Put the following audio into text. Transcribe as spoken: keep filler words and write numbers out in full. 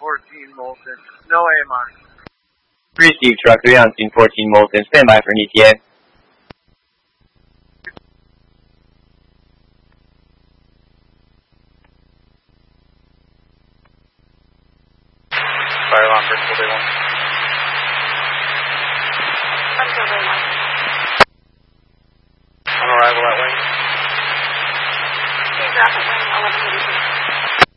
fourteen Molten. No A M R. Received truck three on scene fourteen Molten. Stand by for an E T A. Fire alarm, Bristol Day one. Bristol Day one.